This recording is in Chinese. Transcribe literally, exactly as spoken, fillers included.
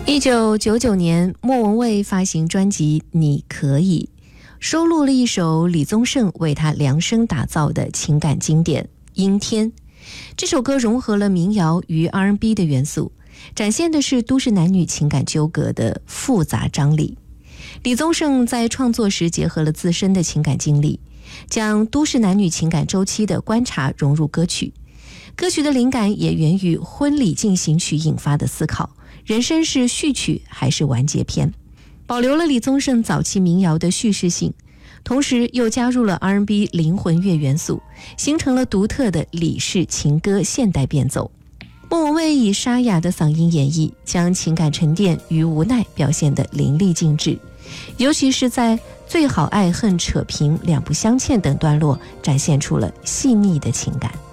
一九九九年，莫文蔚发行专辑《你可以》，收录了一首李宗盛为他量身打造的情感经典《阴天》。这首歌融合了民谣与 R and B 的元素，展现的是都市男女情感纠葛的复杂张力。李宗盛在创作时结合了自身的情感经历，将都市男女情感周期的观察融入歌曲。歌曲的灵感也源于婚礼进行曲引发的思考，人生是序曲还是完结篇，保留了李宗盛早期民谣的叙事性，同时又加入了 R and B 灵魂乐元素，形成了独特的李氏情歌现代变奏。莫文蔚以沙哑的嗓音演绎，将情感沉淀与无奈表现得淋漓尽致，尤其是在最好爱恨扯平两不相欠等段落，展现出了细腻的情感。